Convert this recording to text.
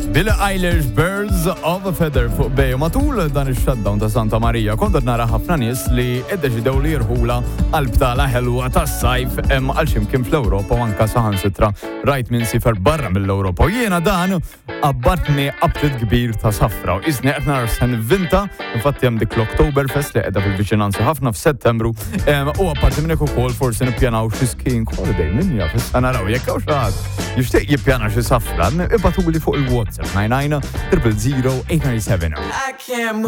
Billie Eilish Birds of a Feather fuq bej. Matul dan ix-shutdown ta' Santa Maria konta nara ħafna nies li iddeċidew li jirħula qalbtala ħelwa tas-sajf għal ximkien fl-Ewropa u anke saħansitra rajt minn sifer barra mill-Ewropa. U jiena dan qabbatni qabtit kbir ta' safra u iżni qed nara se nivvinta, infatti hemm dik l-Oktoberfest li qiegħda fil-viċinanza ħafna f'Settembru u apparti minn hekk ukoll forsi nippjanaw xi skiing holiday min jaf issa naraw jekk hawn xi ħadd jixtieq jippjana xi safra ibatuli fuq il-WhatsApp 99 000 897.